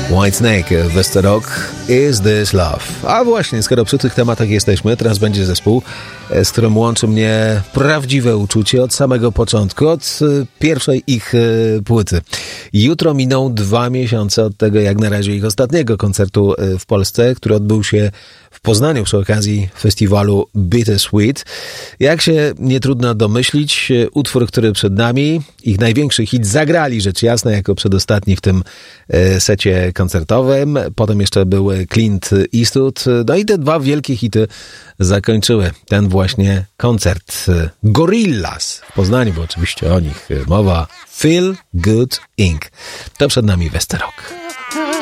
Whitesnake, Westerok, Is This Love? A właśnie, skoro przy tych tematach jesteśmy, teraz będzie zespół, z którym łączy mnie prawdziwe uczucie od samego początku, od pierwszej ich płyty. Jutro miną 2 miesiące od tego, jak na razie ich ostatniego koncertu w Polsce, który odbył się w Poznaniu przy okazji festiwalu Bittersweet. Jak się nie trudno domyślić, utwór, który przed nami, ich największy hit, zagrali rzecz jasna jako przedostatni w tym secie koncertowym. Potem jeszcze był Clint Eastwood. No i te 2 wielkie hity zakończyły ten właśnie koncert. Gorillaz w Poznaniu, bo oczywiście o nich mowa. Feel Good Inc. To przed nami Westerok.